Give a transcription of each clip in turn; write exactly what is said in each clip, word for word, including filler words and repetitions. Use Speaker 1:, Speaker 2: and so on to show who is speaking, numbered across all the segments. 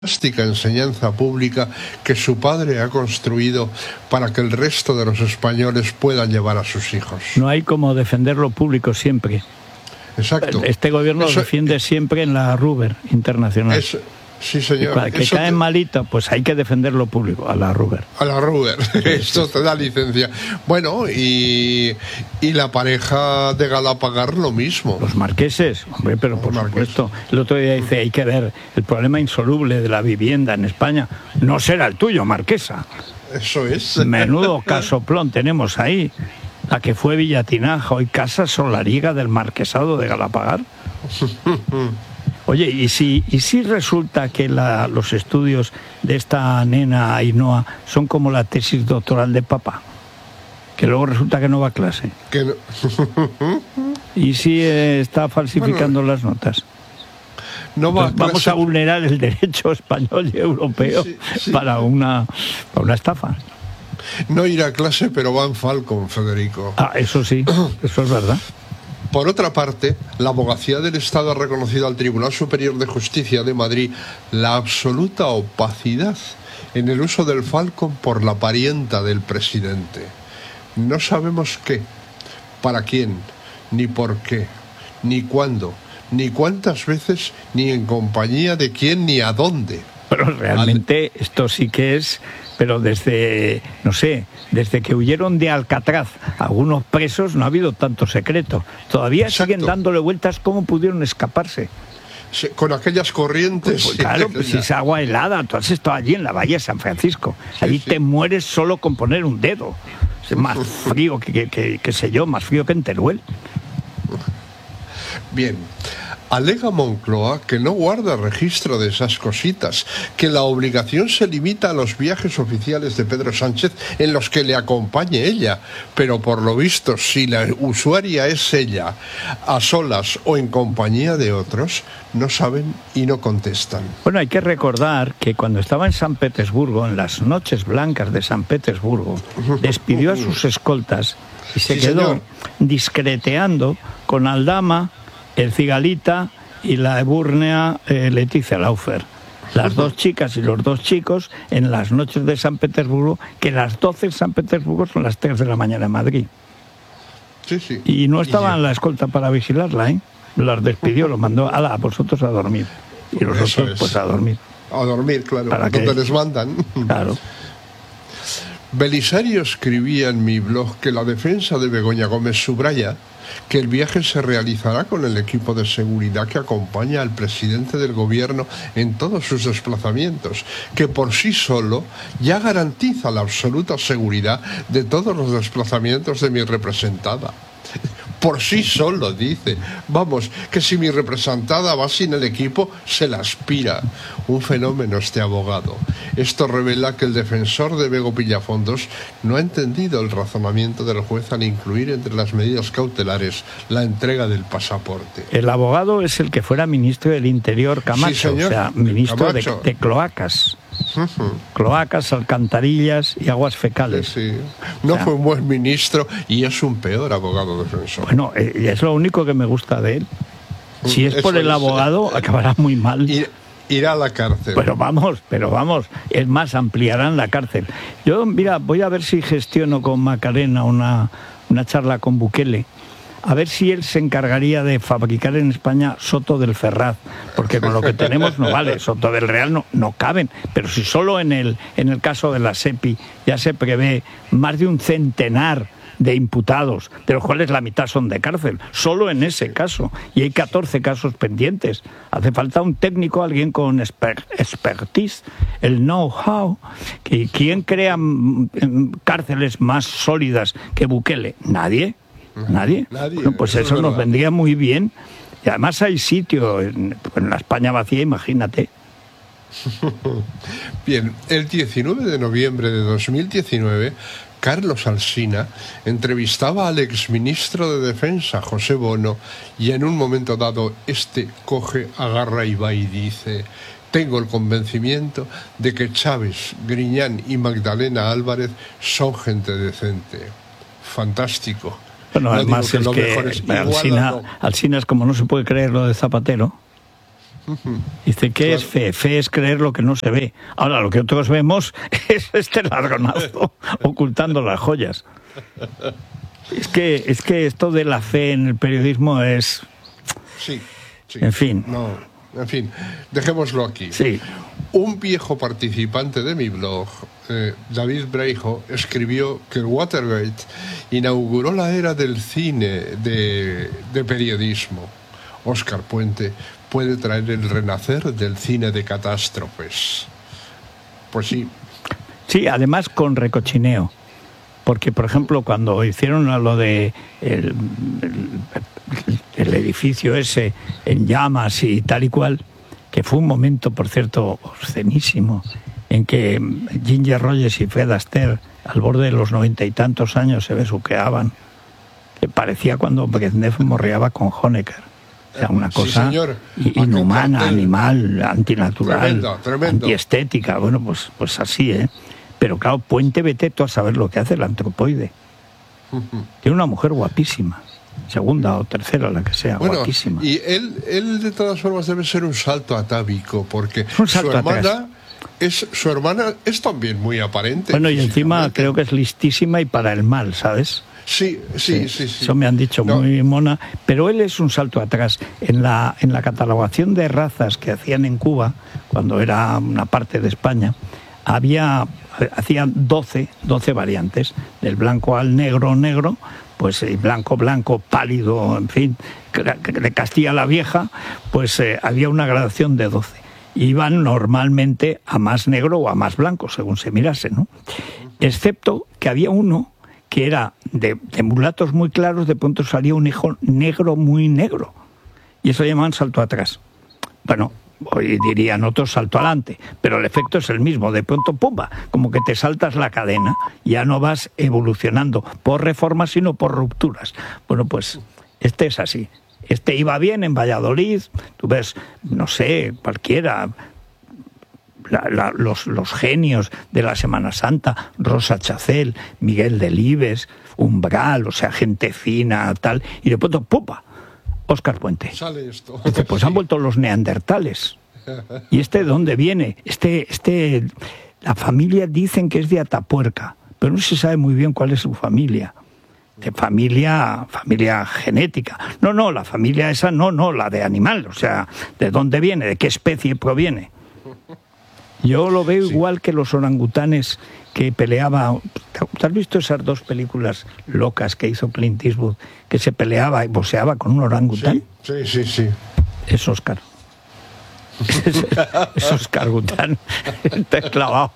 Speaker 1: fantástica enseñanza pública que su padre ha construido para que el resto de los españoles puedan llevar a sus hijos.
Speaker 2: No hay como defender lo público siempre.
Speaker 1: Exacto.
Speaker 2: Este gobierno Eso, defiende siempre en la Ruber internacional.
Speaker 1: Es, sí, señor.
Speaker 2: Para que
Speaker 1: Eso
Speaker 2: caen
Speaker 1: te...
Speaker 2: malito, pues hay que defender lo público, a la Ruber.
Speaker 1: A la Ruber, esto te da licencia. Bueno, y, y la pareja de Galapagar lo mismo.
Speaker 2: Los marqueses, hombre, pero por supuesto. El otro día dice, hay que ver, el problema insoluble de la vivienda en España no será el tuyo, marquesa.
Speaker 1: Eso es.
Speaker 2: Menudo casoplón tenemos ahí. La que fue Villatinaja, hoy casa solariega del marquesado de Galapagar. Oye, ¿y si, y si resulta que la, los estudios de esta nena Ainhoa son como la tesis doctoral de papá? Que luego resulta que no va a clase.
Speaker 1: Que no.
Speaker 2: ¿Y si eh, está falsificando bueno, las notas?
Speaker 1: No va a
Speaker 2: vamos
Speaker 1: clase.
Speaker 2: a vulnerar el derecho español y europeo sí, sí. Para, una, para una estafa.
Speaker 1: No irá a clase, pero va en Falcon, Federico.
Speaker 2: Ah, eso sí, eso es verdad.
Speaker 1: Por otra parte, la Abogacía del Estado ha reconocido al Tribunal Superior de Justicia de Madrid la absoluta opacidad en el uso del Falcon por la parienta del presidente. No sabemos qué, para quién, ni por qué, ni cuándo, ni cuántas veces, ni en compañía de quién, ni a dónde.
Speaker 2: Pero realmente Al... esto sí que es... Pero desde, no sé, desde que huyeron de Alcatraz algunos presos no ha habido tanto secreto. Todavía Exacto. siguen dándole vueltas cómo pudieron escaparse.
Speaker 1: Sí, con aquellas corrientes.
Speaker 2: Pues, pues, claro, pues si es agua helada, tú has estado allí en la bahía de San Francisco. Sí, allí sí. te mueres solo con poner un dedo. Es más frío que, que, que, que sé yo, más frío que en Teruel.
Speaker 1: Bien. Alega Moncloa que no guarda registro de esas cositas, que la obligación se limita a los viajes oficiales de Pedro Sánchez en los que le acompañe ella, pero por lo visto, si la usuaria es ella, a solas o en compañía de otros, no saben y no contestan.
Speaker 2: Bueno, hay que recordar que cuando estaba en San Petersburgo, en las noches blancas de San Petersburgo, despidió a sus escoltas y se sí, quedó señor. discreteando con Aldama, el Cigalita y la ebúrnea eh, Leticia Laufer. Las dos chicas y los dos chicos en las noches de San Petersburgo, que las doce en San Petersburgo son las tres de la mañana en Madrid.
Speaker 1: Sí, sí.
Speaker 2: Y no estaban en la escolta para vigilarla, ¿eh? Las despidió, los mandó a vosotros a dormir. Y los Eso otros, es. pues, a dormir.
Speaker 1: A dormir, claro,
Speaker 2: para
Speaker 1: donde
Speaker 2: que...
Speaker 1: les mandan.
Speaker 2: Claro.
Speaker 1: Belisario escribía en mi blog que la defensa de Begoña Gómez subraya que el viaje se realizará con el equipo de seguridad que acompaña al presidente del gobierno en todos sus desplazamientos, que por sí solo ya garantiza la absoluta seguridad de todos los desplazamientos de mi representada. Por sí solo, dice. Vamos, que si mi representada va sin el equipo, se la aspira. Un fenómeno este abogado. Esto revela que el defensor de Bego Pillafondos no ha entendido el razonamiento del juez al incluir entre las medidas cautelares la entrega del pasaporte.
Speaker 2: El abogado es el que fuera ministro del Interior Camacho, sí, señor. O sea, ministro de, de cloacas. Uh-huh. Cloacas, alcantarillas y aguas fecales.
Speaker 1: Sí, sí. No o sea, fue un buen ministro y es un peor abogado defensor.
Speaker 2: Bueno, eh, es lo único que me gusta de él. Si es Eso por el es, abogado, eh, acabará muy mal.
Speaker 1: Ir, irá a la cárcel.
Speaker 2: Pero vamos, pero vamos, es más, ampliarán la cárcel. Yo, mira, voy a ver si gestiono con Macarena una, una charla con Bukele. A ver si él se encargaría de fabricar en España Soto del Ferraz, porque con lo que tenemos no vale, Soto del Real no, no caben, pero si solo en el, en el caso de la SEPI ya se prevé más de un centenar de imputados, de los cuales la mitad son de cárcel, solo en ese caso, y hay catorce casos pendientes. Hace falta un técnico, alguien con exper- expertise, el know-how. ¿Quién crea cárceles más sólidas que Bukele? Nadie. ¿Nadie?
Speaker 1: Nadie.
Speaker 2: Bueno, pues eso, eso nos vendría muy bien. Y además hay sitio en, en la España vacía, imagínate.
Speaker 1: Bien, el diecinueve de noviembre de dos mil diecinueve, Carlos Alsina entrevistaba al exministro de Defensa, José Bono, y en un momento dado este coge, agarra y va y dice: tengo el convencimiento de que Chávez, Griñán y Magdalena Álvarez son gente decente. Fantástico.
Speaker 2: Bueno,
Speaker 1: no
Speaker 2: además es que,
Speaker 1: es
Speaker 2: Alsina,
Speaker 1: no.
Speaker 2: Alsina es como no se puede creer lo de Zapatero. Dice, ¿qué
Speaker 1: Claro.
Speaker 2: es fe? Fe es creer lo que no se ve. Ahora, lo que otros vemos es este ladronazo ocultando las joyas. Es que, es que esto de la fe en el periodismo es...
Speaker 1: Sí, sí.
Speaker 2: En fin.
Speaker 1: No, en fin, dejémoslo aquí.
Speaker 2: Sí.
Speaker 1: Un viejo participante de mi blog, eh, David Breijo, escribió que el Watergate inauguró la era del cine de, de periodismo. Óscar Puente puede traer el renacer del cine de catástrofes. Pues sí.
Speaker 2: Sí, además con recochineo. Porque, por ejemplo, cuando hicieron lo de el, el, el edificio ese en llamas y tal y cual, que fue un momento, por cierto, obscenísimo, en que Ginger Rogers y Fred Astaire, al borde de los noventa y tantos años, se besuqueaban, que parecía cuando Brezhnev morreaba con Honecker. O sea, una cosa
Speaker 1: Sí, señor.
Speaker 2: inhumana,
Speaker 1: Aquel cartel.
Speaker 2: animal, antinatural,
Speaker 1: Tremendo, tremendo.
Speaker 2: antiestética. Bueno, pues, pues así, ¿eh? Pero claro, Puente, vete tú a saber lo que hace el antropoide. Tiene una mujer guapísima, segunda o tercera, la que sea,
Speaker 1: Bueno,
Speaker 2: guapísima.
Speaker 1: y él, él de todas formas debe ser un salto atávico, porque
Speaker 2: Un salto
Speaker 1: su hermana
Speaker 2: atrás.
Speaker 1: es su hermana es también muy aparente.
Speaker 2: Bueno, y encima
Speaker 1: físicamente.
Speaker 2: creo que es listísima y para el mal, ¿sabes?
Speaker 1: Sí, sí, sí, sí.
Speaker 2: Eso me han dicho,
Speaker 1: No,
Speaker 2: muy mona. Pero él es un salto atrás. En la, en la catalogación de razas que hacían en Cuba, cuando era una parte de España, había hacían doce, doce variantes, del blanco al negro, negro, pues eh, blanco, blanco, pálido, en fin, de Castilla la Vieja, pues eh, había una gradación de doce. Iban normalmente a más negro o a más blanco, según se mirase, ¿no? Excepto que había uno que era de, de mulatos muy claros, de pronto salía un hijo negro muy negro. Y eso llamaban salto atrás. Bueno, hoy dirían otros salto adelante, pero el efecto es el mismo. De pronto, ¡pumba!, como que te saltas la cadena, ya no vas evolucionando por reformas, sino por rupturas. Bueno, pues este es así. Este iba bien en Valladolid, tú ves, no sé, cualquiera... La, la, los, los genios de la Semana Santa, Rosa Chacel, Miguel Delibes, Umbral, o sea, gente fina, tal, y de pronto, ¡pupa!, Óscar Puente.
Speaker 1: sale esto.
Speaker 2: Este, pues
Speaker 1: Sí.
Speaker 2: han vuelto los neandertales. ¿Y este de dónde viene? Este, este, la familia dicen que es de Atapuerca, pero no se sabe muy bien cuál es su familia. De familia, familia genética. No, no, la familia esa no, no, la de animal, o sea, ¿de dónde viene? ¿De qué especie proviene? Yo lo veo
Speaker 1: Sí.
Speaker 2: igual que los orangutanes que peleaba. ¿Te has visto esas dos películas locas que hizo Clint Eastwood, que se peleaba y boxeaba con un orangután?
Speaker 1: Sí, sí, sí, sí.
Speaker 2: Es Oscar. Es, es Oscar Gután. Te he clavado.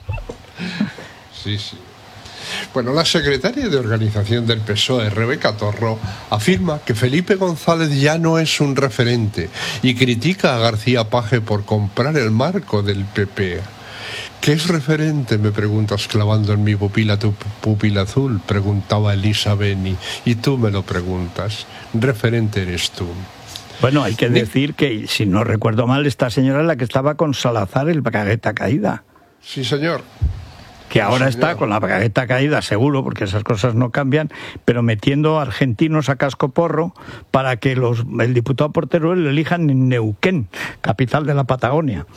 Speaker 1: Sí, sí. Bueno, la secretaria de organización del P S O E, Rebeca Torró, afirma que Felipe González ya no es un referente y critica a García Paje por comprar el marco del P P. ¿Qué es referente?, me preguntas clavando en mi pupila tu pupila azul, preguntaba Elisa Beni, y tú me lo preguntas. Referente eres tú.
Speaker 2: Bueno, hay que decir que, si no recuerdo mal, esta señora es la que estaba con Salazar, el bragueta caída.
Speaker 1: Sí, señor.
Speaker 2: Que ahora
Speaker 1: Sí, señor.
Speaker 2: está con la bragueta caída, seguro, porque esas cosas no cambian, pero metiendo argentinos a cascoporro para que los, el diputado por Teruel lo elijan en Neuquén, capital de la Patagonia.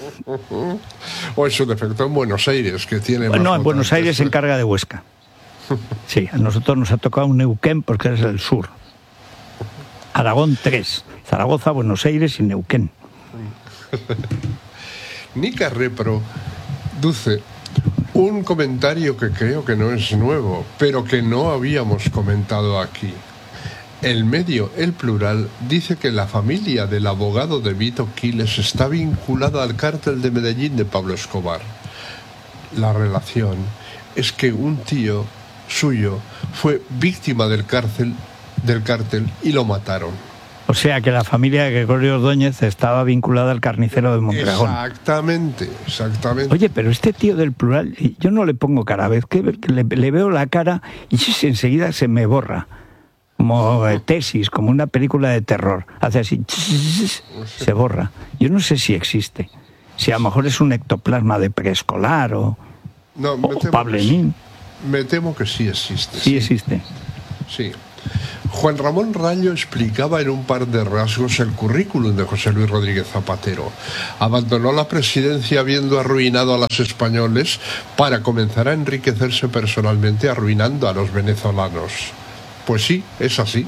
Speaker 1: O en su defecto en Buenos Aires, que tiene
Speaker 2: Bueno,
Speaker 1: más
Speaker 2: en Buenos
Speaker 1: votantes.
Speaker 2: Aires se encarga de Huesca. Sí, a nosotros nos ha tocado un Neuquén porque es el sur. Aragón tres, Zaragoza, Buenos Aires y Neuquén.
Speaker 1: Nica Repro dice un comentario que creo que no es nuevo, pero que no habíamos comentado aquí. El medio El Plural dice que la familia del abogado de Vito Quiles está vinculada al cártel de Medellín de Pablo Escobar. La relación es que un tío suyo fue víctima del cárcel, del cártel y lo mataron.
Speaker 2: O sea que la familia de Gregorio Ordóñez estaba vinculada al carnicero de Mondragón.
Speaker 1: Exactamente, exactamente.
Speaker 2: Oye, pero este tío del Plural, yo no le pongo cara, vez que le, le veo la cara y enseguida se me borra. Como eh, tesis, como una película de terror. Hace así, se borra. Yo no sé si existe. Si a lo mejor es un ectoplasma de preescolar o,
Speaker 1: No, me
Speaker 2: o
Speaker 1: temo
Speaker 2: Pablenín.
Speaker 1: que sí. Me temo que sí existe.
Speaker 2: Sí existe.
Speaker 1: Sí. Juan Ramón Rayo explicaba en un par de rasgos el currículum de José Luis Rodríguez Zapatero. Abandonó la presidencia habiendo arruinado a los españoles para comenzar a enriquecerse personalmente arruinando a los venezolanos. Pues sí, es así.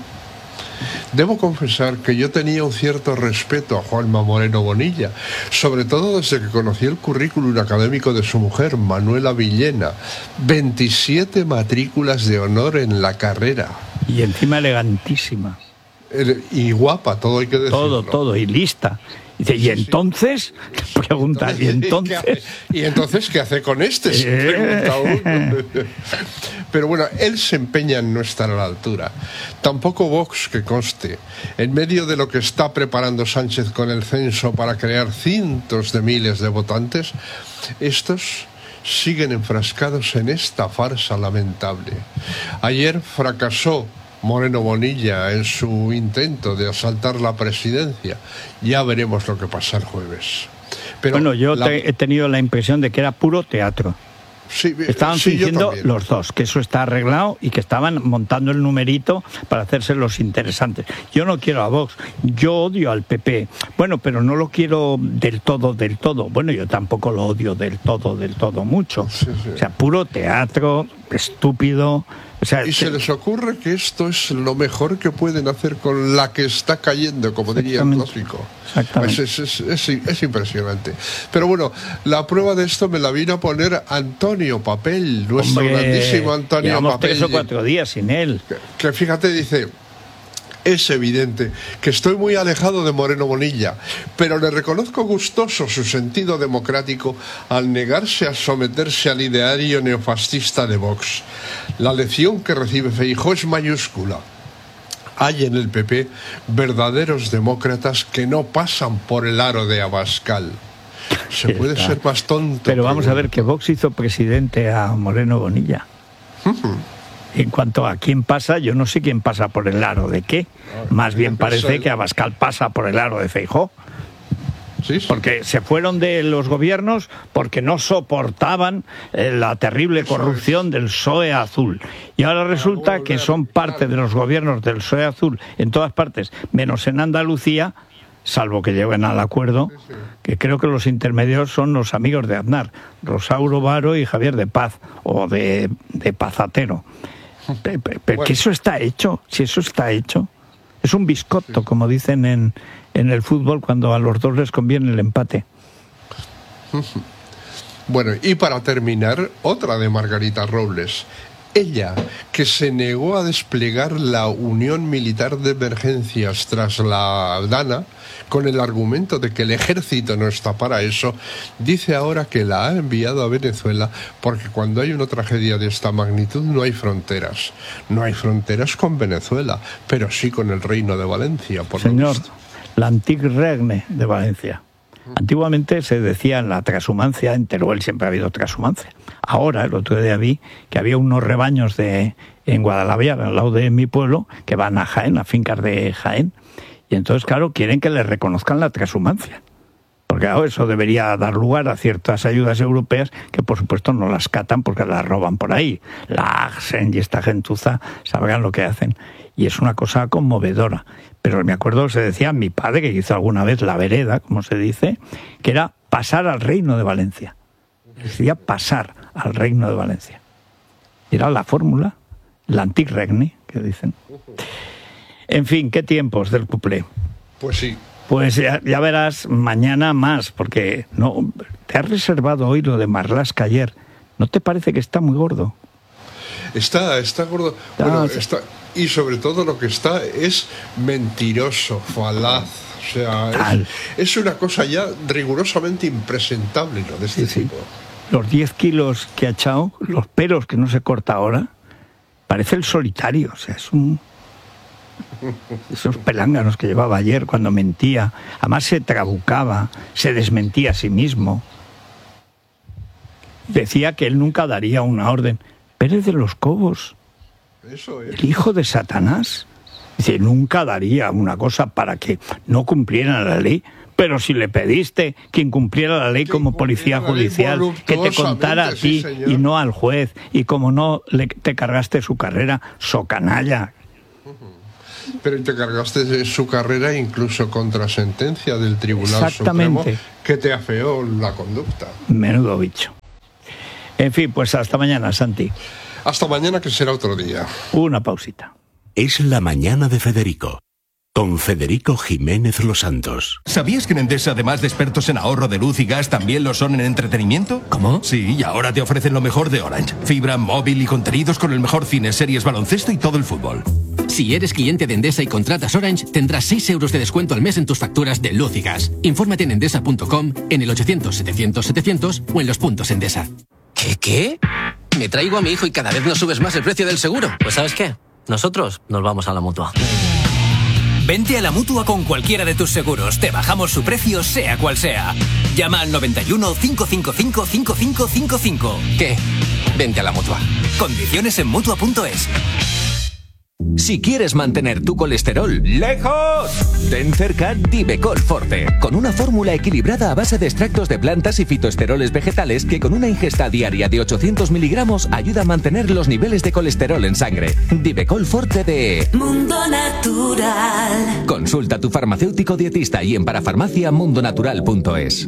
Speaker 1: Debo confesar que yo tenía un cierto respeto a Juanma Moreno Bonilla, sobre todo desde que conocí el currículum académico de su mujer, Manuela Villena. veintisiete matrículas de honor en la carrera.
Speaker 2: Y encima elegantísima.
Speaker 1: Y guapa, todo hay que decirlo.
Speaker 2: Todo, todo, y lista. Dice, ¿y entonces? Pregunta, ¿y entonces?
Speaker 1: ¿Y entonces qué hace con este? Se pregunta uno. Pero bueno, él se empeña en no estar a la altura. Tampoco Vox, que conste. En medio de lo que está preparando Sánchez con el censo para crear cientos de miles de votantes, estos siguen enfrascados en esta farsa lamentable. Ayer fracasó Moreno Bonilla en su intento de asaltar la presidencia. Ya veremos lo que pasa el jueves. Pero
Speaker 2: bueno, yo
Speaker 1: la...
Speaker 2: te, he tenido la impresión de que era puro teatro.
Speaker 1: Sí,
Speaker 2: estaban
Speaker 1: sí,
Speaker 2: fingiendo los dos, que eso está arreglado y que estaban montando el numerito para hacerse los interesantes. Yo no quiero a Vox, yo odio al P P. Bueno, pero no lo quiero del todo, del todo. Bueno, yo tampoco lo odio del todo, del todo mucho. Sí, sí. O sea, puro teatro, estúpido. O sea,
Speaker 1: y se les ocurre que esto es lo mejor que pueden hacer con la que está cayendo, como diría el clásico.
Speaker 2: Exactamente.
Speaker 1: Es, es, es, es, es impresionante. Pero bueno, la prueba de esto me la vino a poner Antonio Papel, nuestro
Speaker 2: Hombre,
Speaker 1: grandísimo Antonio
Speaker 2: llevamos
Speaker 1: Papel.
Speaker 2: tres o cuatro días sin él.
Speaker 1: Que, que fíjate, dice... Es evidente que estoy muy alejado de Moreno Bonilla, pero le reconozco gustoso su sentido democrático al negarse a someterse al ideario neofascista de Vox. La lección que recibe Feijóo es mayúscula. Hay en el P P verdaderos demócratas que no pasan por el aro de Abascal. Se puede
Speaker 2: Está.
Speaker 1: ser más tonto.
Speaker 2: Pero vamos a ver que Vox hizo presidente a Moreno Bonilla. Uh-huh. En cuanto a quién pasa, yo no sé quién pasa por el aro de qué. Más bien parece que Abascal pasa por el aro de Feijóo.
Speaker 1: Sí, sí.
Speaker 2: Porque se fueron de los gobiernos porque no soportaban eh, la terrible corrupción del P S O E azul. Y ahora resulta que son parte de los gobiernos del P S O E azul en todas partes, menos en Andalucía, salvo que lleguen al acuerdo, que creo que los intermedios son los amigos de Aznar, Rosauro Varo y Javier de Paz, o de, de Pazatero. Pero bueno. Que eso está hecho, si eso está hecho. Es un biscotto, como dicen en, en el fútbol, cuando a los dos les conviene el empate.
Speaker 1: Bueno, y para terminar, otra de Margarita Robles. Ella, que se negó a desplegar la Unión Militar de Emergencias tras la Dana, con el argumento de que el ejército no está para eso, dice ahora que la ha enviado a Venezuela porque cuando hay una tragedia de esta magnitud no hay fronteras. No hay fronteras con Venezuela, pero sí con el Reino de Valencia. Por
Speaker 2: Señor, la Antic Regne de Valencia. Antiguamente se decía en la trashumancia, en Teruel siempre ha habido trashumancia. Ahora, el otro día vi que había unos rebaños de en Guadalajara, al lado de mi pueblo, que van a Jaén, a fincas de Jaén. Y entonces, claro, quieren que les reconozcan la trashumancia. Porque claro, eso debería dar lugar a ciertas ayudas europeas que, por supuesto, no las catan porque las roban por ahí. La Axen y esta gentuza sabrán lo que hacen. Y es una cosa conmovedora. Pero me acuerdo que se decía mi padre, que hizo alguna vez la vereda, como se dice, que era pasar al Reino de Valencia. Decía pasar al Reino de Valencia. Era la fórmula, la Antic Regne, que dicen. En fin, qué tiempos del cuplé.
Speaker 1: Pues sí.
Speaker 2: Pues ya, ya verás mañana más, porque no te has reservado hoy lo de Marlaska ayer. ¿No te parece que está muy gordo?
Speaker 1: Está, está gordo. Está, bueno, está, y sobre todo lo que está es mentiroso, falaz. O sea, es, es una cosa ya rigurosamente impresentable, ¿no? De este
Speaker 2: sí,
Speaker 1: tipo.
Speaker 2: Sí. Los diez kilos que ha echado, los pelos que no se corta ahora, parece el solitario. O sea, es un... Esos pelánganos que llevaba ayer cuando mentía. Además se trabucaba, se desmentía a sí mismo. Decía que él nunca daría una orden. Pérez de los Cobos,
Speaker 1: Eso es.
Speaker 2: el hijo de Satanás, dice, nunca daría una cosa para que no cumplieran la ley. Pero si le pediste que incumpliera la ley como policía judicial, que te contara a ti
Speaker 1: sí,
Speaker 2: y no al juez, y como no le, te cargaste su carrera, so canalla.
Speaker 1: Pero te cargaste de su carrera incluso contra sentencia del Tribunal Supremo que te afeó la conducta.
Speaker 2: Menudo bicho. En fin, pues hasta mañana, Santi.
Speaker 1: Hasta mañana, que será otro día.
Speaker 2: Una pausita.
Speaker 3: Es la mañana de Federico, con Federico Jiménez Los Santos.
Speaker 4: ¿Sabías que en Endesa, además de expertos en ahorro de luz y gas, también lo son en entretenimiento?
Speaker 3: ¿Cómo?
Speaker 4: Sí, y ahora te ofrecen lo mejor de Orange. Fibra, móvil y contenidos con el mejor cine, series, baloncesto y todo el fútbol.
Speaker 5: Si eres cliente de Endesa y contratas Orange, tendrás seis euros de descuento al mes en tus facturas de luz y gas. Infórmate en endesa punto com, en el ochocientos setecientos setecientos o en los puntos Endesa.
Speaker 6: ¿Qué, qué? Me traigo a mi hijo y cada vez nos subes más el precio del seguro. Pues ¿sabes qué? Nosotros nos vamos a la Mutua.
Speaker 7: Vente a la Mutua con cualquiera de tus seguros. Te bajamos su precio, sea cual sea. Llama al noventa y uno, cinco cinco cinco, cinco cinco cinco cinco.
Speaker 6: ¿Qué? Vente a la Mutua.
Speaker 7: Condiciones en Mutua punto es.
Speaker 8: Si quieres mantener tu colesterol lejos, ten cerca Divecol Forte, con una fórmula equilibrada a base de extractos de plantas y fitoesteroles vegetales que con una ingesta diaria de ochocientos miligramos ayuda a mantener los niveles de colesterol en sangre. Divecol Forte de
Speaker 9: Mundo Natural.
Speaker 8: Consulta a tu farmacéutico dietista y en parafarmacia mundo natural punto es.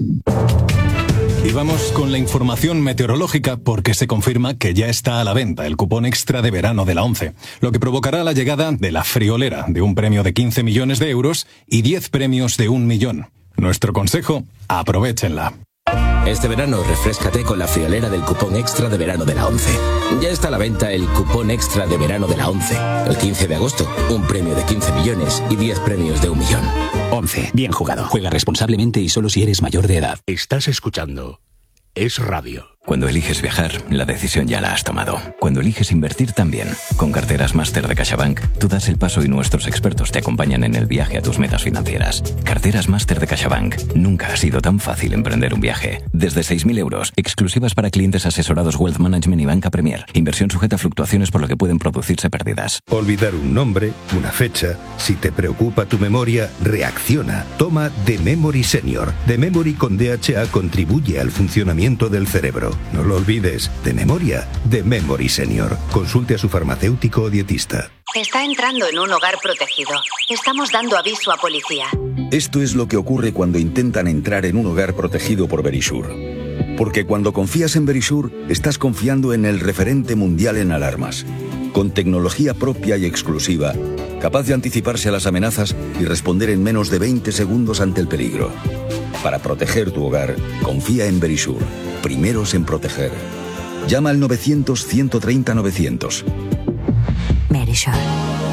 Speaker 10: Y vamos con la información meteorológica porque se confirma que ya está a la venta el cupón extra de verano de la ONCE, lo que provocará la llegada de la friolera de un premio de quince millones de euros y diez premios de un millón. Nuestro consejo, aprovéchenla.
Speaker 11: Este verano refréscate con la friolera del cupón extra de verano de la ONCE. Ya está a la venta el cupón extra de verano de la ONCE. El quince de agosto, un premio de quince millones y diez premios de un millón.
Speaker 12: ONCE. Bien jugado. Juega responsablemente y solo si eres mayor de edad.
Speaker 3: Estás escuchando Es Radio.
Speaker 13: Cuando eliges viajar, la decisión ya la has tomado. Cuando eliges invertir también. Con carteras Máster de CaixaBank, tú das el paso y nuestros expertos te acompañan en el viaje a tus metas financieras. Carteras Máster de CaixaBank. Nunca ha sido tan fácil emprender un viaje. Desde seis mil euros, exclusivas para clientes asesorados Wealth Management y Banca Premier. Inversión sujeta a fluctuaciones por lo que pueden producirse pérdidas.
Speaker 14: Olvidar un nombre, una fecha. Si te preocupa tu memoria, reacciona. Toma The Memory Senior. The Memory con D H A contribuye al funcionamiento del cerebro. No lo olvides, de memoria, de Memory Senior. Consulte a su farmacéutico o dietista.
Speaker 15: Está entrando en un hogar protegido. Estamos dando aviso a policía.
Speaker 16: Esto es lo que ocurre cuando intentan entrar en un hogar protegido por Verisure. Porque cuando confías en Verisure, estás confiando en el referente mundial en alarmas. Con tecnología propia y exclusiva, capaz de anticiparse a las amenazas y responder en menos de veinte segundos ante el peligro. Para proteger tu hogar, confía en Verisure. Primeros en proteger. Llama al novecientos, ciento treinta, novecientos.
Speaker 9: Verisure.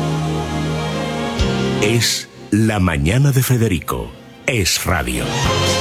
Speaker 3: Es la mañana de Federico. Es Radio.